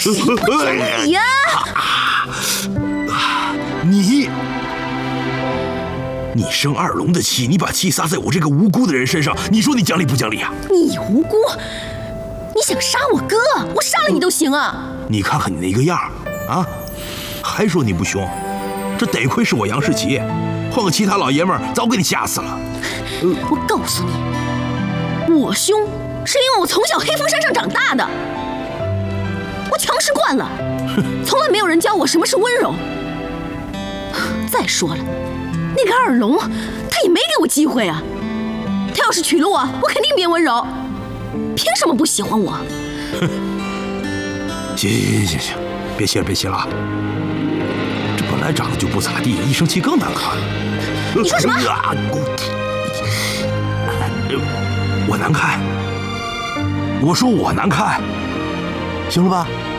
谁不讲理呀？ 你生二龙的气，你把气撒在我这个无辜的人身上，你说你讲理不讲理啊？ 你无辜？你想杀我哥？我杀了你都行啊！ 你看看你那个样啊，还说你不凶，这得亏是我杨世奇，换个其他老爷们儿早给你吓死了。 我告诉你，我凶是因为我从小黑风山上长大的，我强势惯了，从来没有人教我什么是温柔。再说了，那个二龙他也没给我机会啊，他要是娶了我，我肯定变温柔，凭什么不喜欢我？ 行，别气了，这本来长得就不咋地，一生气更难看。 你说什么？ 我难看？我说我难看，行了吧？